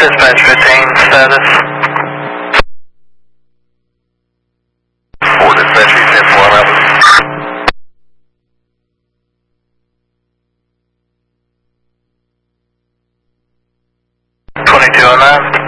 Dispatch 15, status. 4 dispatch, you 10-4 up. 2209.